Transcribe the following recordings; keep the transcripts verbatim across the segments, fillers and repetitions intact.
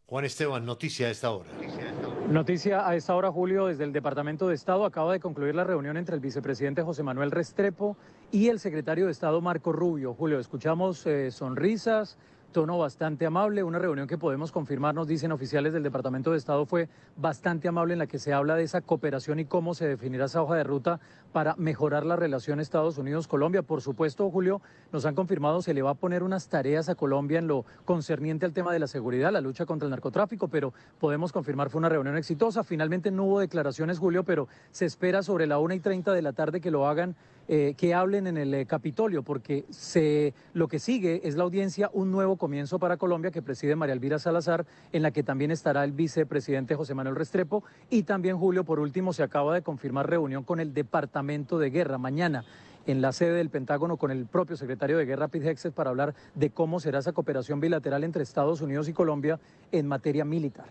Juan Esteban, noticia a esta hora. Noticia a esta hora, Julio, desde el Departamento de Estado. Acaba de concluir la reunión entre el vicepresidente José Manuel Restrepo y el secretario de Estado Marco Rubio. Julio, escuchamos eh, sonrisas, tono bastante amable, una reunión que podemos confirmar, nos dicen oficiales del Departamento de Estado, fue bastante amable, en la que se habla de esa cooperación y cómo se definirá esa hoja de ruta para mejorar la relación Estados Unidos-Colombia. Por supuesto, Julio, nos han confirmado se le va a poner unas tareas a Colombia en lo concerniente al tema de la seguridad, la lucha contra el narcotráfico, pero podemos confirmar fue una reunión exitosa. Finalmente no hubo declaraciones, Julio, pero se espera sobre la una y treinta de la tarde que lo hagan, eh, que hablen en el eh, Capitolio, porque se, lo que sigue es la audiencia, un nuevo comienzo para Colombia que preside María Elvira Salazar, en la que también estará el vicepresidente José Manuel Restrepo, y también, Julio, por último, se acaba de confirmar reunión con el Departamento de Guerra mañana en la sede del Pentágono con el propio secretario de Guerra, Pete Hegseth, para hablar de cómo será esa cooperación bilateral entre Estados Unidos y Colombia en materia militar.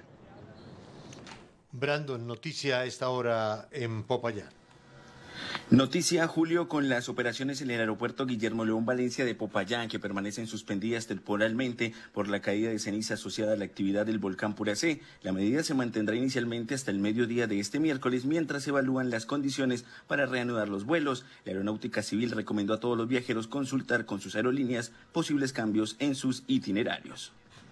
Brandon, noticia a esta hora en Popayán. Noticia, Julio, con las operaciones en el aeropuerto Guillermo León Valencia de Popayán, que permanecen suspendidas temporalmente por la caída de ceniza asociada a la actividad del volcán Puracé. La medida se mantendrá inicialmente hasta el mediodía de este miércoles, mientras se evalúan las condiciones para reanudar los vuelos. La Aeronáutica Civil recomendó a todos los viajeros consultar con sus aerolíneas posibles cambios en sus itinerarios.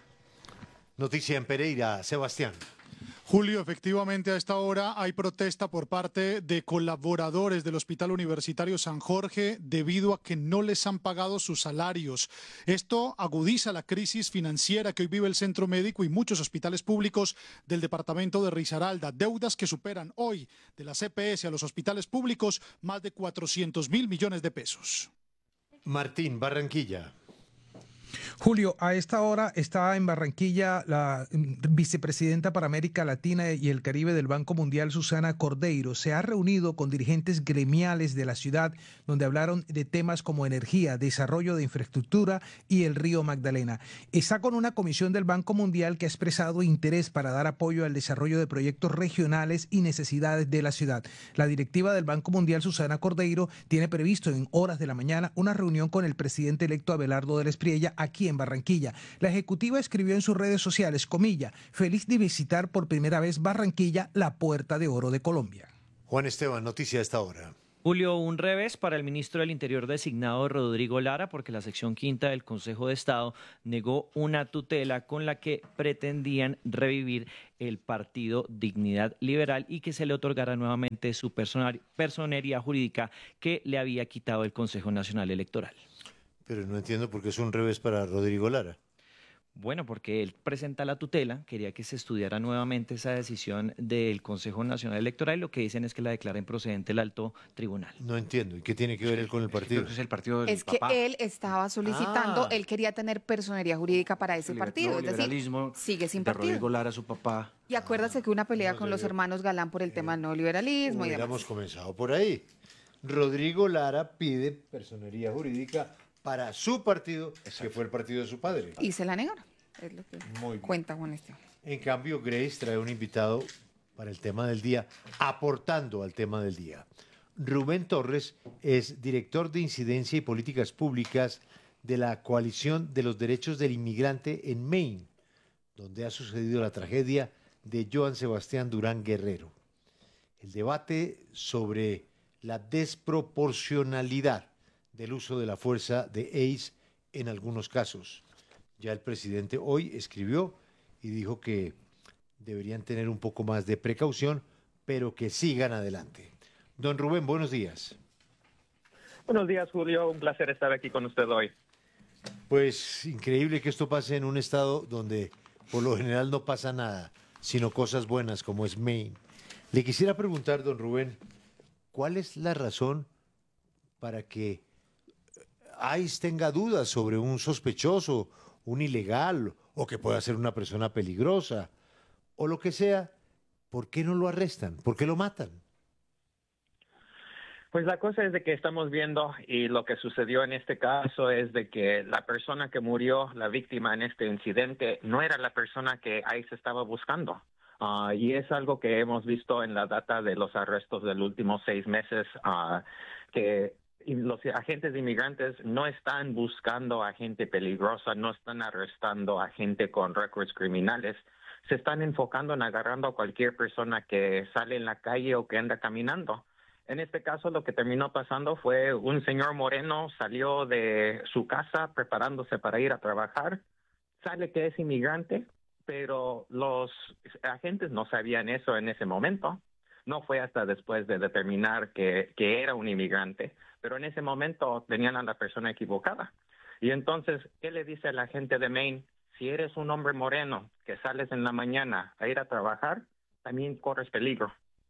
Noticia en Pereira, Sebastián. Julio, efectivamente a esta hora hay protesta por parte de colaboradores del Hospital Universitario San Jorge debido a que no les han pagado sus salarios. Esto agudiza la crisis financiera que hoy vive el centro médico y muchos hospitales públicos del departamento de Risaralda. Deudas que superan hoy de la C P S a los hospitales públicos más de cuatrocientos mil millones de pesos. Martín, Barranquilla. Julio, a esta hora está en Barranquilla la vicepresidenta para América Latina y el Caribe del Banco Mundial, Susana Cordeiro. Se ha reunido con dirigentes gremiales de la ciudad, donde hablaron de temas como energía, desarrollo de infraestructura y el río Magdalena. Está con una comisión del Banco Mundial que ha expresado interés para dar apoyo al desarrollo de proyectos regionales y necesidades de la ciudad. La directiva del Banco Mundial, Susana Cordeiro, tiene previsto en horas de la mañana una reunión con el presidente electo Abelardo del Espriella aquí en Barranquilla. La ejecutiva escribió en sus redes sociales, comilla, feliz de visitar por primera vez Barranquilla, la puerta de oro de Colombia. Juan Esteban, noticia a esta hora. Julio, un revés para el ministro del Interior designado Rodrigo Lara, porque la sección quinta del Consejo de Estado negó una tutela con la que pretendían revivir el partido Dignidad Liberal y que se le otorgara nuevamente su personería jurídica que le había quitado el Consejo Nacional Electoral. Pero no entiendo por qué es un revés para Rodrigo Lara. Bueno, porque él presenta la tutela, quería que se estudiara nuevamente esa decisión del Consejo Nacional Electoral y lo que dicen es que la declara improcedente el alto tribunal. No entiendo. ¿Y qué tiene que ver él con el partido? Es el partido del Es que papá. él estaba solicitando, Ah. él quería tener personería jurídica para ese El partido, es decir, neoliberalismo sigue sin de partido. Rodrigo Lara, su papá. Y acuérdate que una pelea no con sé los yo. hermanos Galán por el tema del neoliberalismo y Hubiéramos demás. comenzado por ahí. Rodrigo Lara pide personería jurídica para su partido, que fue el partido de su padre. Y se la negaron, es lo que Muy bien. cuenta Juan Esteban. En cambio, Grace trae un invitado para el tema del día, aportando al tema del día. Rubén Torres es director de Incidencia y Políticas Públicas de la Coalición de los Derechos del Inmigrante en Maine, donde ha sucedido la tragedia de Joan Sebastián Durán Guerrero. El debate sobre la desproporcionalidad del uso de la fuerza de A I C E en algunos casos. Ya el presidente hoy escribió y dijo que deberían tener un poco más de precaución, pero que sigan adelante. Don Rubén, buenos días. Buenos días, Julio. Un placer estar aquí con usted hoy. Pues increíble que esto pase en un estado donde por lo general no pasa nada, sino cosas buenas como es Maine. Le quisiera preguntar, don Rubén, ¿cuál es la razón para que I C E tenga dudas sobre un sospechoso, un ilegal, o que pueda ser una persona peligrosa, o lo que sea? ¿Por qué no lo arrestan? ¿Por qué lo matan? Pues la cosa es de que estamos viendo y lo que sucedió en este caso es de que la persona que murió, la víctima en este incidente, no era la persona que I C E estaba buscando. Uh, y es algo que hemos visto en la data de los arrestos de los últimos seis meses, uh, que los agentes de inmigrantes no están buscando a gente peligrosa, no están arrestando a gente con récords criminales, se están enfocando en agarrando a cualquier persona que sale en la calle o que anda caminando. En este caso, lo que terminó pasando fue un señor moreno salió de su casa preparándose para ir a trabajar, sale que es inmigrante, pero los agentes no sabían eso en ese momento. No fue hasta después de determinar que, que era un inmigrante, pero en ese momento tenían a la persona equivocada. Y entonces, ¿qué le dice a la gente de Maine? Si eres un hombre moreno que sales en la mañana a ir a trabajar, también corres peligro.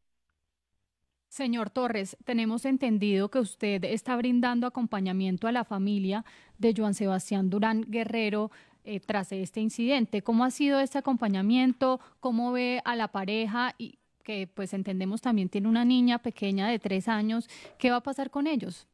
Señor Torres, tenemos entendido que usted está brindando acompañamiento a la familia de Joan Sebastián Durán Guerrero eh, tras este incidente. ¿Cómo ha sido este acompañamiento? ¿Cómo ve a la pareja? Y que pues entendemos también tiene una niña pequeña de tres años. ¿Qué va a pasar con ellos?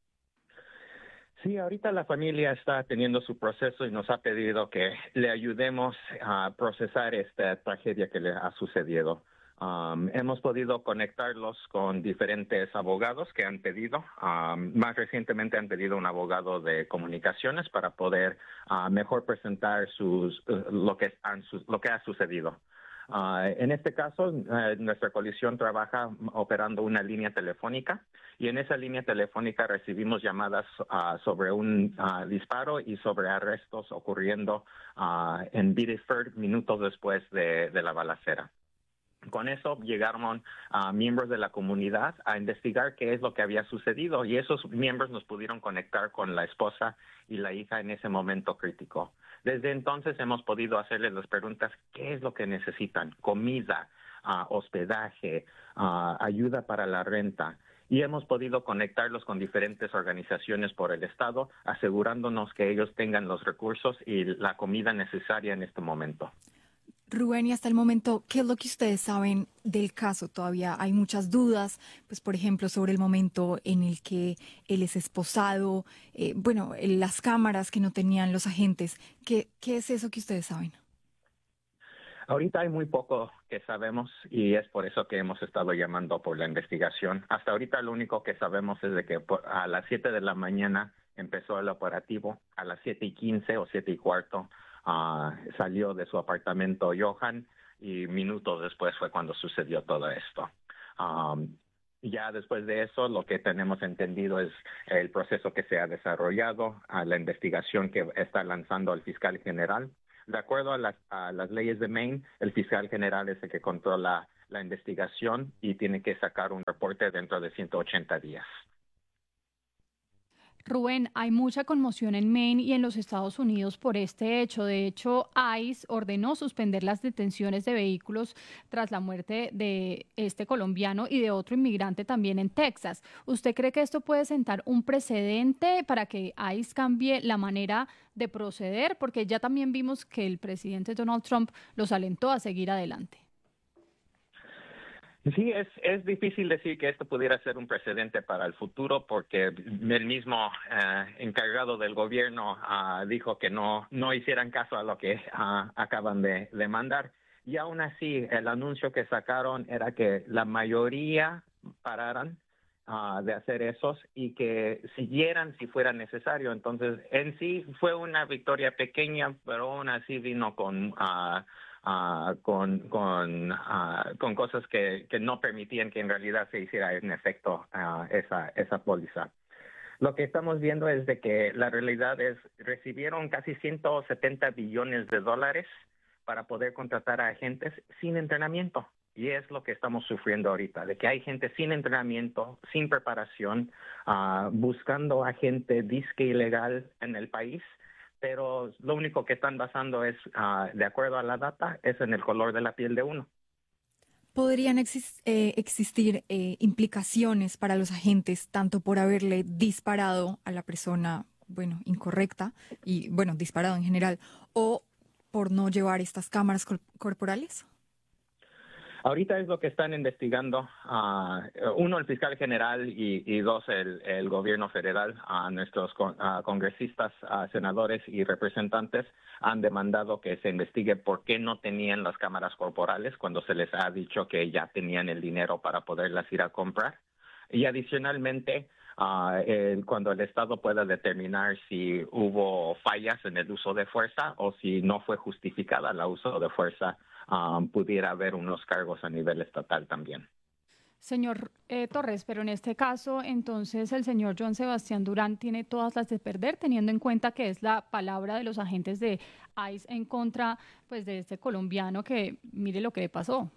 Sí, ahorita la familia está teniendo su proceso y nos ha pedido que le ayudemos a procesar esta tragedia que le ha sucedido. Um, hemos podido conectarlos con diferentes abogados que han pedido. Um, más recientemente han pedido un abogado de comunicaciones para poder uh, mejor presentar sus, uh, lo, que han, lo que ha sucedido. Uh, en este caso, uh, nuestra coalición trabaja operando una línea telefónica y en esa línea telefónica recibimos llamadas uh, sobre un uh, disparo y sobre arrestos ocurriendo uh, en Biddeford minutos después de, de la balacera. Con eso llegaron uh, miembros de la comunidad a investigar qué es lo que había sucedido y esos miembros nos pudieron conectar con la esposa y la hija en ese momento crítico. Desde entonces hemos podido hacerles las preguntas, ¿qué es lo que necesitan? Comida, uh, hospedaje, uh, ayuda para la renta. Y hemos podido conectarlos con diferentes organizaciones por el Estado, asegurándonos que ellos tengan los recursos y la comida necesaria en este momento. Rubén, y hasta el momento, ¿qué es lo que ustedes saben del caso? Todavía hay muchas dudas, pues por ejemplo, sobre el momento en el que él es esposado, eh, bueno, las cámaras que no tenían los agentes. ¿Qué, qué es eso que ustedes saben? Ahorita hay muy poco que sabemos y es por eso que hemos estado llamando por la investigación. Hasta ahorita lo único que sabemos es de que a las siete de la mañana empezó el operativo, a las siete y quince o siete y cuarto. Uh, salió de su apartamento Johan y minutos después fue cuando sucedió todo esto. Um, ya después de eso, lo que tenemos entendido es el proceso que se ha desarrollado, a la investigación que está lanzando el fiscal general. De acuerdo a las, a las leyes de Maine, el fiscal general es el que controla la investigación y tiene que sacar un reporte dentro de ciento ochenta días. Rubén, hay mucha conmoción en Maine y en los Estados Unidos por este hecho. De hecho, ICE ordenó suspender las detenciones de vehículos tras la muerte de este colombiano y de otro inmigrante también en Texas. ¿Usted cree que esto puede sentar un precedente para que ICE cambie la manera de proceder? Porque ya también vimos que el presidente Donald Trump los alentó a seguir adelante. Sí, es, es difícil decir que esto pudiera ser un precedente para el futuro porque el mismo uh, encargado del gobierno uh, dijo que no, no hicieran caso a lo que uh, acaban de, de mandar. Y aún así, el anuncio que sacaron era que la mayoría pararan uh, de hacer esos y que siguieran si fuera necesario. Entonces, en sí fue una victoria pequeña, pero aún así vino con... Uh, Uh, con con, uh, con cosas que, que no permitían que en realidad se hiciera en efecto uh, esa, esa póliza. Lo que estamos viendo es de que la realidad es recibieron casi ciento setenta billones de dólares para poder contratar a agentes sin entrenamiento. Y es lo que estamos sufriendo ahorita, de que hay gente sin entrenamiento, sin preparación, uh, buscando a gente disque ilegal en el país. Pero lo único que están basando es, uh, de acuerdo a la data, es en el color de la piel de uno. ¿Podrían exis- eh, existir eh, implicaciones para los agentes, tanto por haberle disparado a la persona, bueno, incorrecta, y bueno, disparado en general, o por no llevar estas cámaras cor- corporales? Ahorita es lo que están investigando, uh, uno, el fiscal general y, y dos, el, el gobierno federal. Uh, nuestros con, uh, congresistas, uh, senadores y representantes han demandado que se investigue por qué no tenían las cámaras corporales cuando se les ha dicho que ya tenían el dinero para poderlas ir a comprar. Y adicionalmente, uh, el, cuando el Estado pueda determinar si hubo fallas en el uso de fuerza o si no fue justificada el uso de fuerza, um, pudiera haber unos cargos a nivel estatal también. Señor eh, Torres, pero en este caso, entonces, el señor Joan Sebastián Durán tiene todas las de perder, teniendo en cuenta que es la palabra de los agentes de ICE en contra, pues, de este colombiano que, mire lo que le pasó.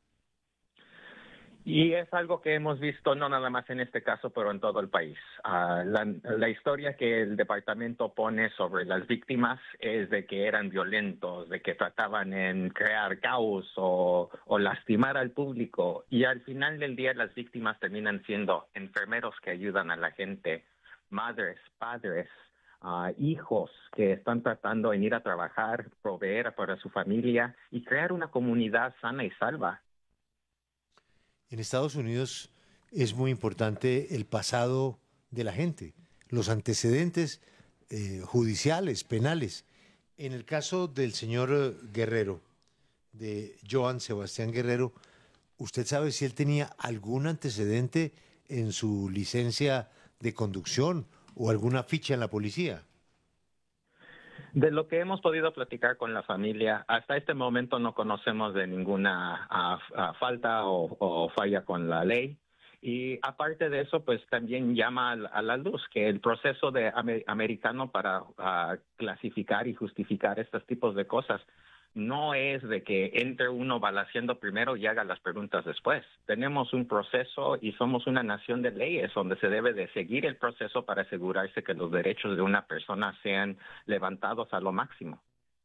Y es algo que hemos visto no nada más en este caso, pero en todo el país. Uh, la, la historia que el departamento pone sobre las víctimas es de que eran violentos, de que trataban en crear caos o, o lastimar al público. Y al final del día las víctimas terminan siendo enfermeros que ayudan a la gente, madres, padres, uh, hijos que están tratando en ir a trabajar, proveer para su familia y crear una comunidad sana y salva. En Estados Unidos es muy importante el pasado de la gente, los antecedentes eh, judiciales, penales. En el caso del señor Guerrero, de Joan Sebastián Guerrero, ¿usted sabe si él tenía algún antecedente en su licencia de conducción o alguna ficha en la policía? De lo que hemos podido platicar con la familia, hasta este momento no conocemos de ninguna uh, uh, falta o, o falla con la ley. Y aparte de eso, pues también llama a, a la luz que el proceso de amer, americano para uh, clasificar y justificar estos tipos de cosas no es de que entre uno balaceando primero y haga las preguntas después. Tenemos un proceso y somos una nación de leyes donde se debe de seguir el proceso para asegurarse que los derechos de una persona sean levantados a lo máximo.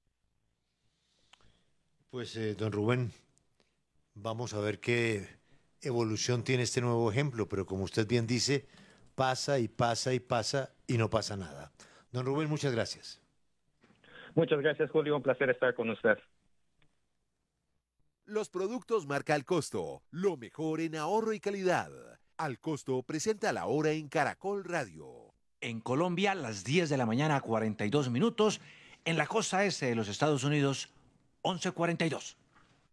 Pues, eh, don Rubén, vamos a ver qué evolución tiene este nuevo ejemplo, pero como usted bien dice, pasa y pasa y pasa y no pasa nada. Don Rubén, muchas gracias. Muchas gracias, Julio. Un placer estar con usted. Los productos marca Al Costo, lo mejor en ahorro y calidad. Al Costo presenta la hora en Caracol Radio. En Colombia, las diez de la mañana, cuarenta y dos minutos. En la costa este de los Estados Unidos, once cuarenta y dos.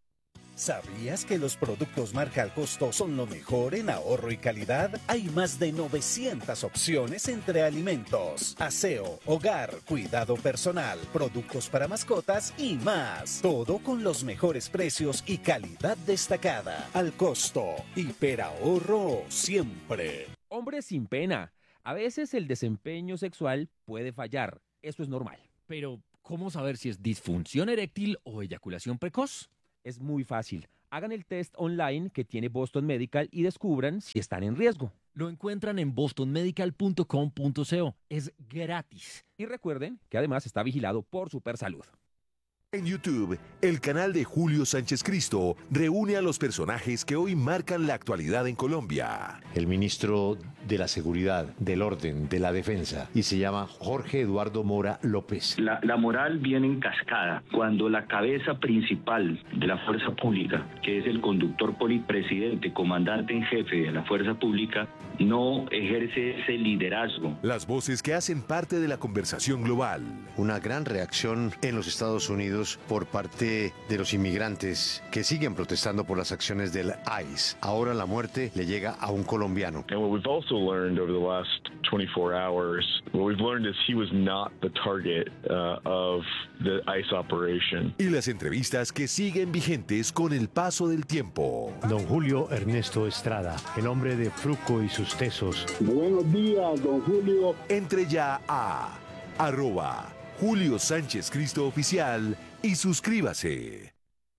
¿Sabías que los productos marca Al Costo son lo mejor en ahorro y calidad? Hay más de novecientas opciones entre alimentos, aseo, hogar, cuidado personal, productos para mascotas y más. Todo con los mejores precios y calidad destacada. Al Costo, hiperahorro siempre. Hombre sin pena. A veces el desempeño sexual puede fallar. Eso es normal. Pero, ¿cómo saber si es disfunción eréctil o eyaculación precoz? Es muy fácil. Hagan el test online que tiene Boston Medical y descubran si están en riesgo. Lo encuentran en boston medical punto com punto co. Es gratis. Y recuerden que además está vigilado por Supersalud. En YouTube, el canal de Julio Sánchez Cristo reúne a los personajes que hoy marcan la actualidad en Colombia. El ministro de la Seguridad, del Orden, de la Defensa, y se llama Jorge Eduardo Mora López. La, la moral viene en cascada cuando la cabeza principal de la fuerza pública, que es el conductor polipresidente, comandante en jefe de la fuerza pública, no ejerce ese liderazgo. Las voces que hacen parte de la conversación global. Una gran reacción en los Estados Unidos por parte de los inmigrantes que siguen protestando por las acciones del ICE. Ahora la muerte le llega a un colombiano. And what we've also learned over the last twenty-four hours, what we've learned is he was not the target uh, of the ICE operation. Y las entrevistas que siguen vigentes con el paso del tiempo. Don Julio Ernesto Estrada, el hombre de Fruco y sus tesos. Buenos días, don Julio. Entre ya a arroba Julio Sánchez Cristo Oficial y suscríbase.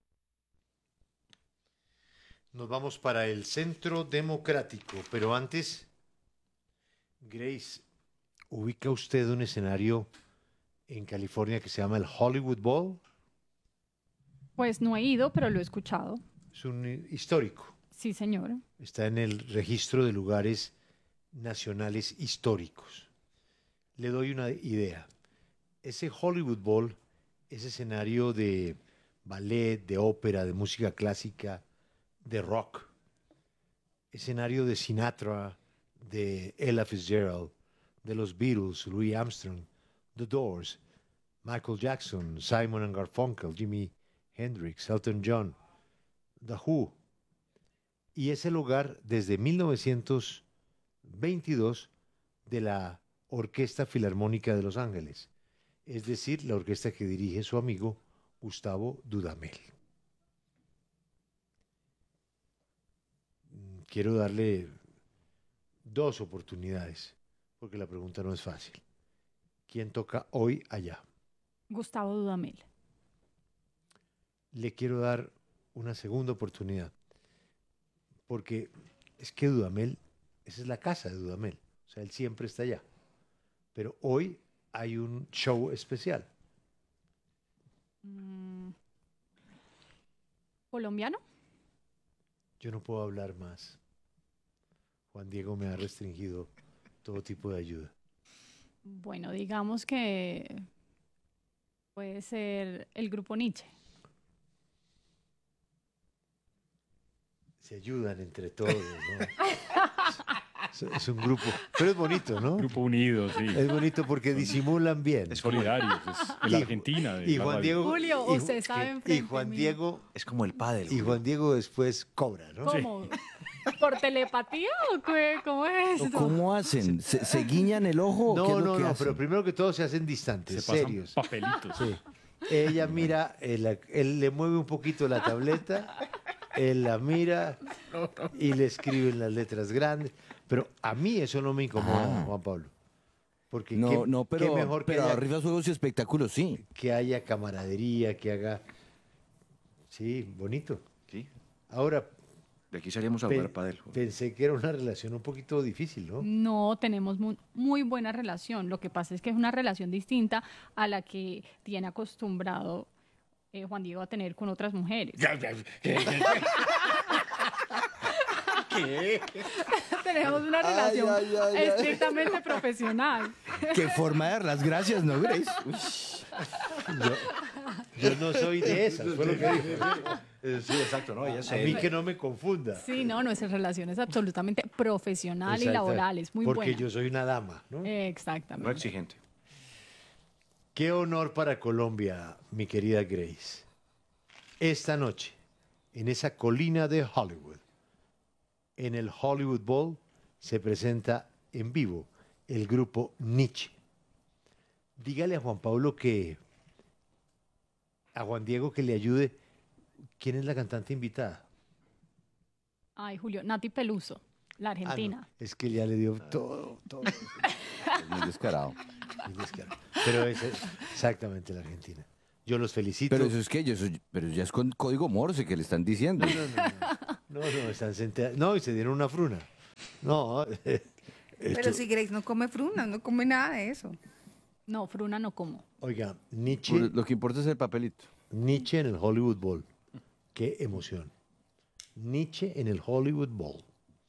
Nos vamos para el Centro Democrático, pero antes, Grace, ¿ubica usted un escenario en California que se llama el Hollywood Bowl? Pues no he ido, pero lo he escuchado. Es un histórico. Sí, señor. Está en el registro de lugares nacionales históricos. Le doy una idea. Ese Hollywood Bowl es escenario de ballet, de ópera, de música clásica, de rock. Escenario de Sinatra, de Ella Fitzgerald, de los Beatles, Louis Armstrong, The Doors, Michael Jackson, Simon and Garfunkel, Jimi Hendrix, Elton John, The Who. Y ese lugar, desde mil novecientos veintidós, de la Orquesta Filarmónica de Los Ángeles, es decir, la orquesta que dirige su amigo Gustavo Dudamel. Quiero darle dos oportunidades, porque la pregunta no es fácil. ¿Quién toca hoy allá? Gustavo Dudamel. Le quiero dar una segunda oportunidad, porque es que Dudamel, esa es la casa de Dudamel, o sea, él siempre está allá. Pero hoy hay un show especial. Mm. ¿Colombiano? Yo no puedo hablar más. Juan Diego me ha restringido todo tipo de ayuda. Bueno, digamos que puede ser el grupo Nietzsche. Se ayudan entre todos, ¿no? Es, es un grupo, pero es bonito, ¿no? Grupo unido, sí. Es bonito porque disimulan bien. Es solidario, es en la Argentina. De y la Juan radio. Diego, Julio, y, usted sabe y enfrente Juan mío. Diego Es como el pádel. y Juan Diego después cobra, ¿no? ¿Cómo? ¿Por telepatía o qué? ¿Cómo es esto? ¿Cómo hacen? ¿Se, se guiñan el ojo? o qué No, es lo no, que no, hacen? pero primero que todo se hacen distantes, Se pasan serios. papelitos. Sí. Ella mira, él, él le mueve un poquito la tableta, él la mira y le escriben las letras grandes. Pero a mí eso no me incomoda, Ah. Juan Pablo. Porque No, qué, no, pero, qué mejor que pero haya, arriba juegos y espectáculos, sí. que haya camaradería, que haga... Sí, bonito. Sí. Ahora, De aquí salíamos a pe- jugar pádel. pensé que era una relación un poquito difícil, ¿no? No, tenemos muy, muy buena relación. Lo que pasa es que es una relación distinta a la que tiene acostumbrado eh, Juan Diego a tener con otras mujeres. ¿Qué? Tenemos una Ay, relación ay, ay, ay. estrictamente profesional. Qué forma de dar las gracias, ¿no, Grace? Uy. Yo no soy de esas, fue lo que dije. Eh, Sí, exacto, ¿no? Ella A se... mí que no me confunda. Sí, no, nuestra relación es absolutamente profesional y Exacto, laboral, es muy Porque buena. yo soy una dama, ¿no? No Exactamente. exigente. Qué honor para Colombia, mi querida Grace. Esta noche, en esa colina de Hollywood, en el Hollywood Bowl, se presenta en vivo el grupo Nietzsche. Dígale a Juan Pablo que, a Juan Diego que le ayude. ¿Quién es la cantante invitada? Ay, Julio, Nati Peluso, la Ah, no, argentina. es que ya le dio todo, todo. Es muy descarado. Muy descarado. Pero es exactamente la Argentina. Yo los felicito. Pero eso es que, eso, pero ya es con código Morse que le están diciendo. No, no, no. No, no, están sentados. No, y se dieron una fruna. No. Pero esto- si Grace no come fruna, no come nada de eso. No, fruna no como. Oiga, Nietzsche, Pues lo que importa es el papelito. Nietzsche en el Hollywood Bowl. Qué emoción. Nietzsche en el Hollywood Bowl.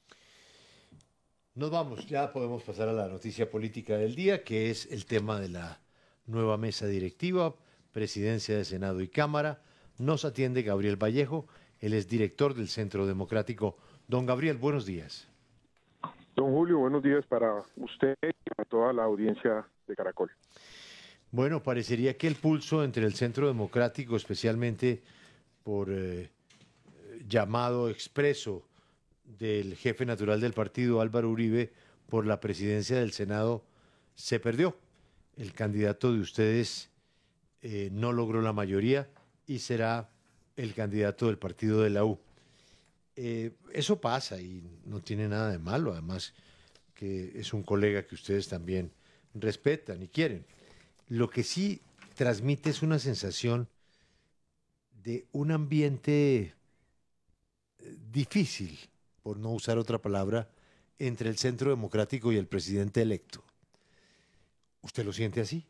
Nos vamos, ya podemos pasar a la noticia política del día, que es el tema de la nueva mesa directiva, presidencia de Senado y Cámara. Nos atiende Gabriel Vallejo, él es director del Centro Democrático. Don Gabriel, buenos días. Don Julio, buenos días para usted y para toda la audiencia de Caracol. Bueno, parecería que el pulso entre el Centro Democrático, especialmente por eh, llamado expreso del jefe natural del partido, Álvaro Uribe, por la presidencia del Senado, se perdió. El candidato de ustedes eh, no logró la mayoría y será el candidato del partido de la U. Eh, eso pasa y no tiene nada de malo, además que es un colega que ustedes también respetan y quieren. Lo que sí transmite es una sensación de un ambiente eh, difícil, por no usar otra palabra, entre el Centro Democrático y el presidente electo. ¿Usted lo siente así?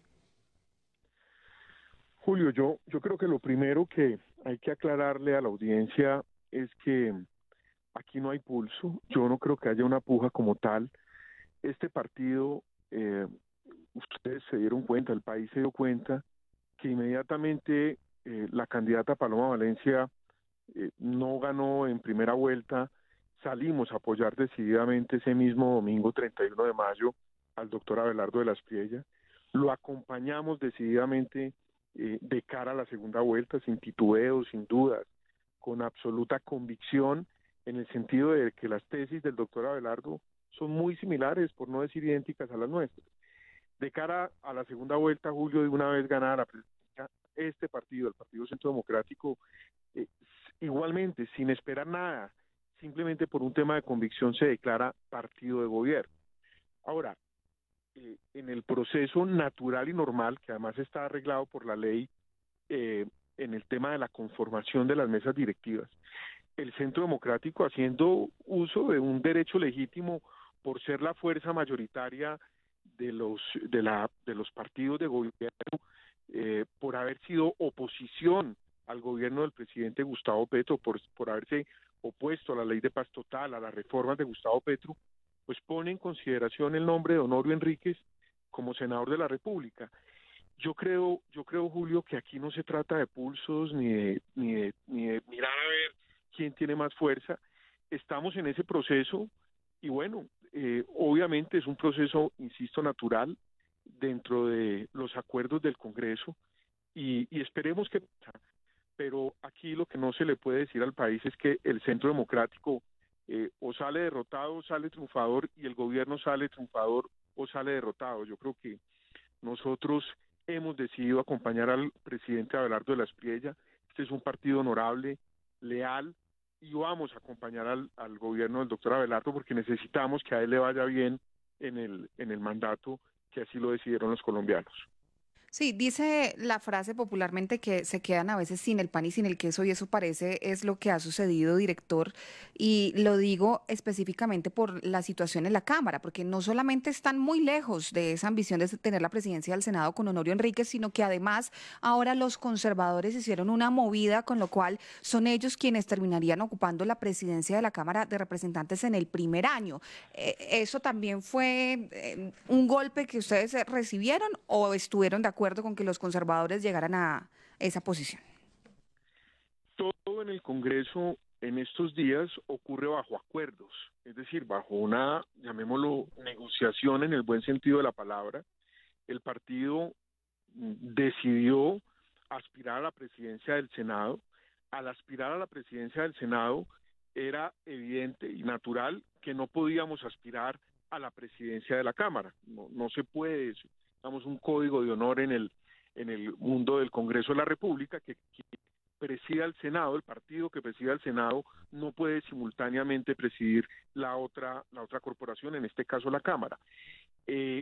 Julio, yo, yo creo que lo primero que hay que aclararle a la audiencia es que aquí no hay pulso. Yo no creo que haya una puja como tal. Este partido, eh, ustedes se dieron cuenta, el país se dio cuenta que inmediatamente eh, la candidata Paloma Valencia eh, no ganó en primera vuelta. Salimos a apoyar decididamente ese mismo domingo treinta y uno de mayo al doctor Abelardo de la Espriella. Lo acompañamos decididamente eh, de cara a la segunda vuelta, sin titubeos, sin dudas, con absoluta convicción, en el sentido de que las tesis del doctor Abelardo son muy similares, por no decir idénticas a las nuestras. De cara a la segunda vuelta, Julio, de una vez ganada la presidencia, este partido, el Partido Centro Democrático, eh, igualmente, sin esperar nada, simplemente por un tema de convicción, se declara partido de gobierno. Ahora, eh, en el proceso natural y normal, que además está arreglado por la ley, eh, en el tema de la conformación de las mesas directivas, el Centro Democrático, haciendo uso de un derecho legítimo por ser la fuerza mayoritaria de los de la de los partidos de gobierno, eh, por haber sido oposición al gobierno del presidente Gustavo Petro, por, por haberse opuesto a la ley de paz total, a las reformas de Gustavo Petro, pues pone en consideración el nombre de Honorio Enríquez como senador de la República. Yo creo, yo creo, Julio, que aquí no se trata de pulsos ni de, ni de, ni de mirar a ver quién tiene más fuerza. Estamos en ese proceso y bueno, eh, obviamente es un proceso, insisto, natural dentro de los acuerdos del Congreso y, y esperemos que pasa. Pero aquí lo que no se le puede decir al país es que el Centro Democrático eh, o sale derrotado o sale triunfador y el gobierno sale triunfador o sale derrotado. Yo creo que nosotros hemos decidido acompañar al presidente Abelardo de la Espriella. Este es un partido honorable, leal, y vamos a acompañar al, al gobierno del doctor Abelardo porque necesitamos que a él le vaya bien en el, en el mandato, que así lo decidieron los colombianos. Sí, dice la frase popularmente que se quedan a veces sin el pan y sin el queso y eso parece es lo que ha sucedido, director, y lo digo específicamente por la situación en la Cámara, porque no solamente están muy lejos de esa ambición de tener la presidencia del Senado con Honorio Enríquez, sino que además ahora los conservadores hicieron una movida con lo cual son ellos quienes terminarían ocupando la presidencia de la Cámara de Representantes en el primer año. Eh, ¿Eso también fue eh, un golpe que ustedes recibieron o estuvieron de acuerdo acuerdo con que los conservadores llegaran a esa posición? Todo en el Congreso en estos días ocurre bajo acuerdos, es decir, bajo una, llamémoslo, negociación en el buen sentido de la palabra. El partido decidió aspirar a la presidencia del Senado. Al aspirar a la presidencia del Senado era evidente y natural que no podíamos aspirar a la presidencia de la Cámara. No, no se puede eso. Damos un código de honor en el en el mundo del Congreso de la República que, que presida el Senado, el partido que presida el Senado no puede simultáneamente presidir la otra la otra corporación, en este caso la Cámara. Eh,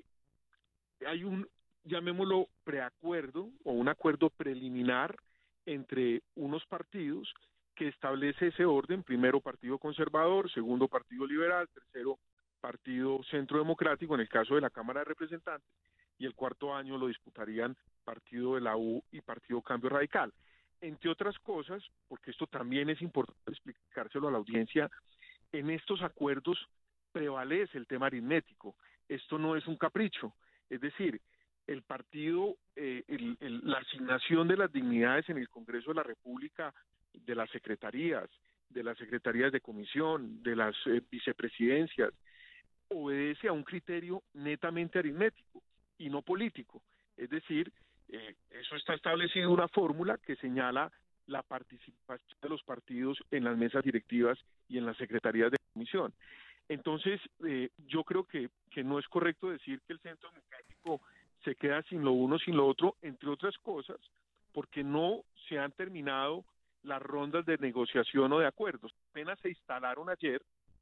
hay un, llamémoslo, preacuerdo o un acuerdo preliminar entre unos partidos que establece ese orden: primero Partido Conservador, segundo Partido Liberal, tercero Partido Centro Democrático en el caso de la Cámara de Representantes, y el cuarto año lo disputarían Partido de la U y Partido Cambio Radical. Entre otras cosas, porque esto también es importante explicárselo a la audiencia, en estos acuerdos prevalece el tema aritmético. Esto no es un capricho, es decir, el partido, eh, el, el, la asignación de las dignidades en el Congreso de la República, de las secretarías, de las secretarías de comisión, de las eh, vicepresidencias, obedece a un criterio netamente aritmético y no político. Es decir, eh, eso está establecido en una fórmula que señala la participación de los partidos en las mesas directivas y en las secretarías de comisión. Entonces, eh, yo creo que, que no es correcto decir que el Centro Democrático se queda sin lo uno, sin lo otro, entre otras cosas, porque no se han terminado las rondas de negociación o de acuerdos. Apenas se instalaron ayer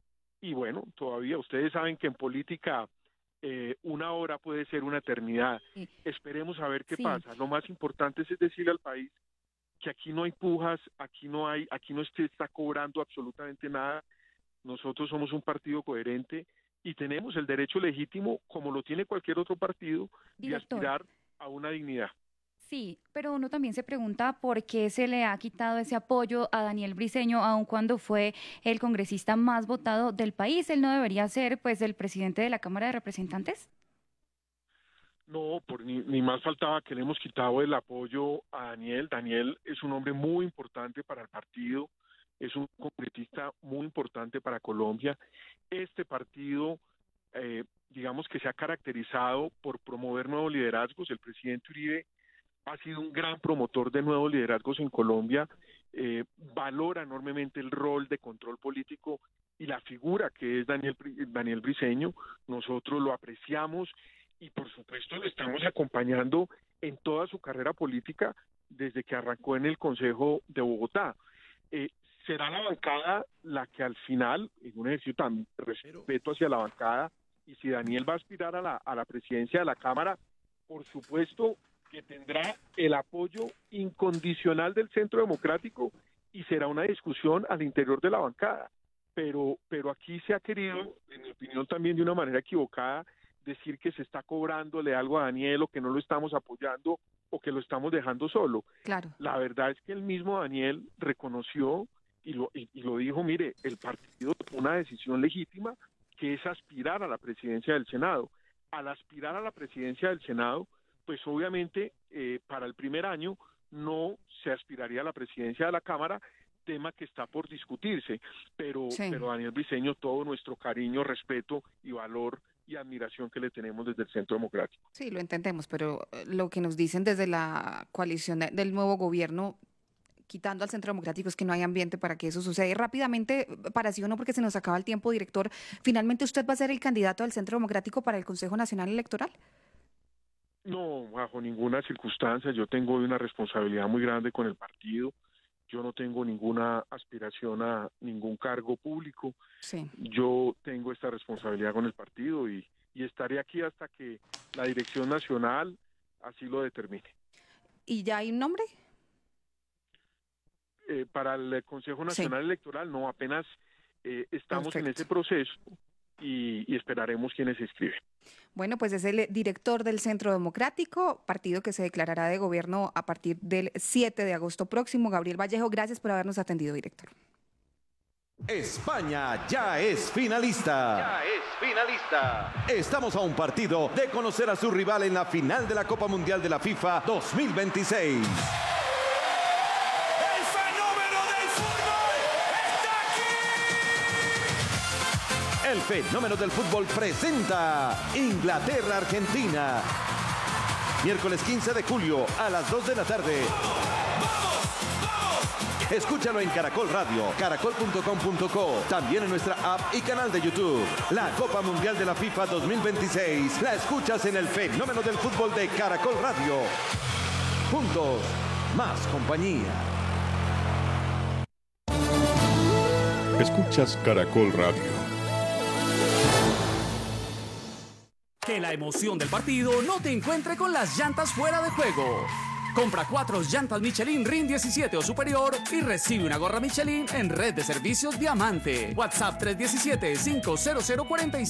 y bueno, todavía ustedes saben que en política eh, una hora puede ser una eternidad. Sí. Esperemos a ver qué sí. pasa. Lo más importante es decirle al país que aquí no hay pujas, aquí no hay, aquí no se está cobrando absolutamente nada. Nosotros somos un partido coherente y tenemos el derecho legítimo, como lo tiene cualquier otro partido, Director. de aspirar a una dignidad. Sí, pero uno también se pregunta por qué se le ha quitado ese apoyo a Daniel Briceño, aun cuando fue el congresista más votado del país. ¿Él no debería ser, pues, el presidente de la Cámara de Representantes? No, por ni, ni más faltaba que le hemos quitado el apoyo a Daniel. Daniel es un hombre muy importante para el partido, es un congresista muy importante para Colombia. Este partido, eh, digamos que se ha caracterizado por promover nuevos liderazgos. El presidente Uribe ha sido un gran promotor de nuevos liderazgos en Colombia, eh, valora enormemente el rol de control político y la figura que es Daniel, Daniel Briceño, nosotros lo apreciamos y por supuesto lo estamos acompañando en toda su carrera política desde que arrancó en el Consejo de Bogotá. Eh, será la bancada la que al final, en un ejercicio tan respeto hacia la bancada, y si Daniel va a aspirar a la, a la presidencia de la Cámara, por supuesto que tendrá el apoyo incondicional del Centro Democrático y será una discusión al interior de la bancada. Pero, pero aquí se ha querido, en mi opinión también de una manera equivocada, decir que se está cobrándole algo a Daniel o que no lo estamos apoyando o que lo estamos dejando solo. Claro. La verdad es que el mismo Daniel reconoció y lo, y, y lo dijo, mire, el partido tomó una decisión legítima que es aspirar a la presidencia del Senado. Al aspirar a la presidencia del Senado, pues obviamente eh, para el primer año no se aspiraría a la presidencia de la Cámara, tema que está por discutirse, pero, sí. pero Daniel Briceño, todo nuestro cariño, respeto y valor y admiración que le tenemos desde el Centro Democrático. Sí, lo entendemos, pero lo que nos dicen desde la coalición de, del nuevo gobierno, quitando al Centro Democrático, es que no hay ambiente para que eso suceda. Y rápidamente, para sí o no, porque se nos acaba el tiempo, director, ¿finalmente usted va a ser el candidato del Centro Democrático para el Consejo Nacional Electoral? No, bajo ninguna circunstancia. Yo tengo una responsabilidad muy grande con el partido. Yo no tengo ninguna aspiración a ningún cargo público. Sí. Yo tengo esta responsabilidad con el partido y, y estaré aquí hasta que la dirección nacional así lo determine. ¿Y ya hay un nombre? Eh, para el Consejo Nacional sí. Electoral, no, apenas eh, estamos Perfecto. en ese proceso y, y esperaremos quienes se inscriben. Bueno, pues es el director del Centro Democrático, partido que se declarará de gobierno a partir del siete de agosto próximo. Gabriel Vallejo, gracias por habernos atendido, director. España ya es finalista. Ya es finalista. Estamos a un partido de conocer a su rival en la final de la Copa Mundial de la FIFA dos mil veintiséis. El fenómeno del fútbol presenta Inglaterra-Argentina. Miércoles quince de julio a las dos de la tarde. Escúchalo en Caracol Radio, caracol punto com punto co, también en nuestra app y canal de YouTube. La Copa Mundial de la FIFA dos mil veintiséis la escuchas en el fenómeno del fútbol de Caracol Radio. Juntos, más compañía. Escuchas Caracol Radio. Que la emoción del partido no te encuentre con las llantas fuera de juego. Compra cuatro llantas Michelin R I N diecisiete o superior y recibe una gorra Michelin en Red de Servicios Diamante. WhatsApp tres uno siete, cinco cero cero cuatro